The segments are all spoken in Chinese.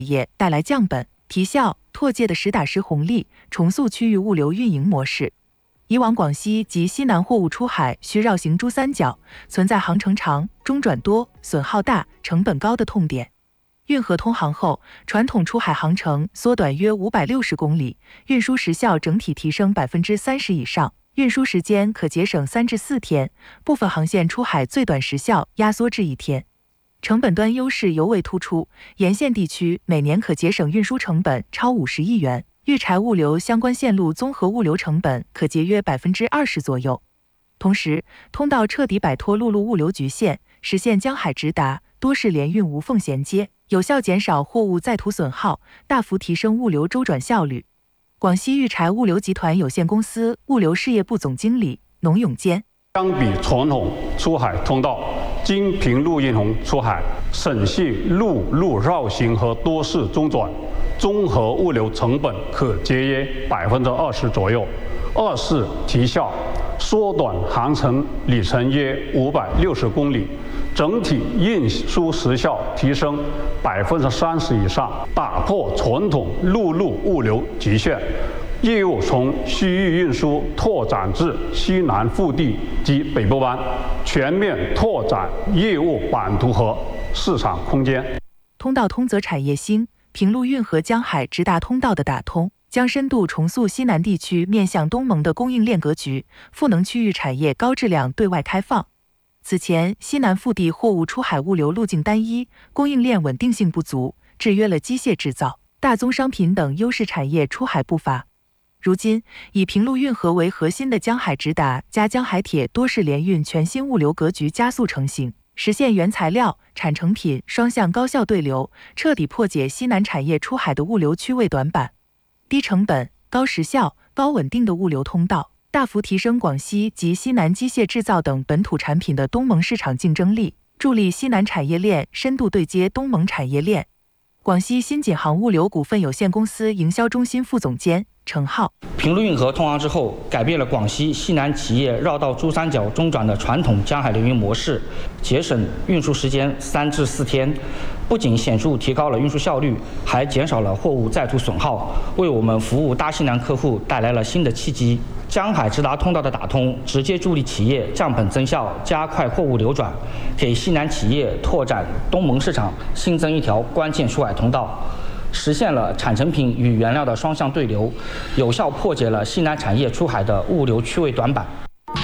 业带来降本、提效、拓界的实打实红利，重塑区域物流运营模式。以往广西及西南货物出海需绕行珠三角，存在航程长、中转多、损耗大、成本高的痛点。运河通航后，传统出海航程缩短约560公里，运输时效整体提升30%以上，运输时间可节省3至4天，部分航线出海最短时效压缩至1天。成本端优势尤为突出，沿线地区每年可节省运输成本超50亿元，育柴物流相关线路综合物流成本可节约20%左右。同时，通道彻底摆脱陆路物流局限，实现江海直达，多式联运无缝衔接，有效减少货物在途损耗，大幅提升物流周转效率。广西育柴物流集团有限公司物流事业部总经理农永坚： 相比传统出海通道，经平陆运洪出海，省系陆路绕行和多式中转，综合物流成本可节约20%左右。二是提效，缩短航程里程约560公里，整体运输时效提升30%以上，打破传统陆路物流局限。业务从西域运输拓展至西南腹地及北部湾，全面拓展业务版图和市场空间。 通道通则产业兴，平陆运河江海直达通道的打通，将深度重塑西南地区面向东盟的供应链格局，赋能区域产业高质量对外开放。此前，西南腹地货物出海物流路径单一，供应链稳定性不足，制约了机械制造、大宗商品等优势产业出海步伐。如今，以平陆运河为核心的江海直达加江海铁多式联运全新物流格局加速成型，实现原材料、产成品双向高效对流，彻底破解西南产业出海的物流区位短板。低成本、高时效、高稳定的物流通道，大幅提升广西及西南机械制造等本土产品的东盟市场竞争力，助力西南产业链深度对接东盟产业链。广西新锦航物流股份有限公司营销中心副总监程浩： 平陆运河通航之后，改变了广西西南企业绕道珠三角中转的传统江海联运模式，节省运输时间3至4天，不仅显著提高了运输效率，还减少了货物在途损耗，为我们服务大西南客户带来了新的契机。江海直达通道的打通，直接助力企业降本增效，加快货物流转，给西南企业拓展东盟市场新增一条关键出海通道，实现了产成品与原料的双向对流，有效破解了西南产业出海的物流区位短板。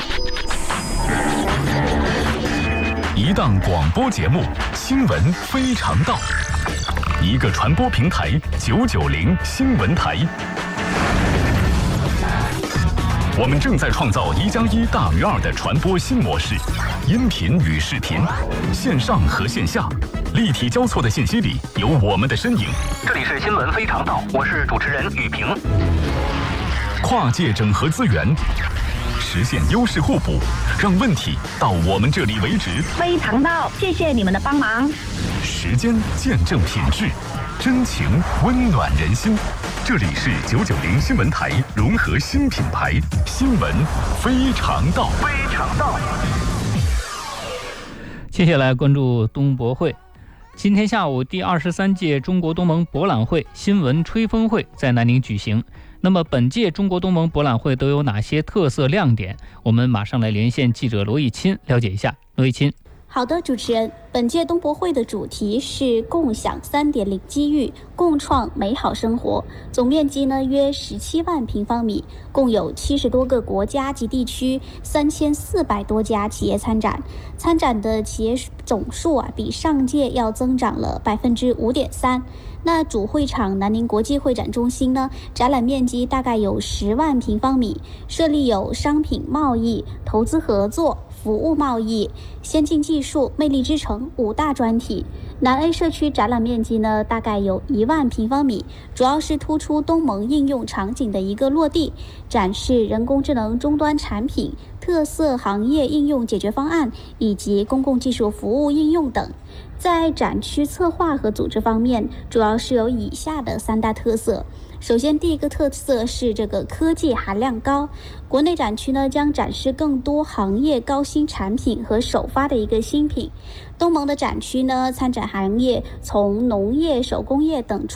一档广播节目，新闻非常道；一个传播平台，990新闻台。我们正在创造1+1大于2的传播新模式，音频与视频，线上和线下，立体交错的信息里有我们的身影。 这里是新闻非常道，我是主持人雨萍。 跨界整合资源，实现优势互补，让问题到我们这里为止。 非常道，谢谢你们的帮忙。 时间见证品质，真情温暖人心。这里是990新闻台融合新品牌，新闻非常道。 非常道。 接下来关注东博会。今天下午，第23届中国东盟博览会新闻吹风会在南宁举行。那么本届中国东盟博览会都有哪些特色亮点？我们马上来连线记者罗毅钦了解一下。罗毅钦。 好的，主持人，本届东博会的主题是共享3.0机遇，共创美好生活。总面积呢约17万平方米，共有70多个国家及地区，3400多家企业参展。参展的企业总数比上届要增长了5.3%。那主会场南宁国际会展中心呢，展览面积大概有10万平方米，设立有商品贸易、投资合作、服务贸易、先进技术、魅力之城5大专题。南 A 社区展览面积呢，大概有1万平方米，主要是突出东盟应用场景的一个落地，展示人工智能终端产品、 特色行业应用解决方案以及公共技术服务应用等。在展区策划和组织方面，主要是有以下的3大特色。首先，第一个特色是这个科技含量高。国内展区呢将展示更多行业高新产品和首发的一个新品。东盟的展区呢参展行业从农业、手工业等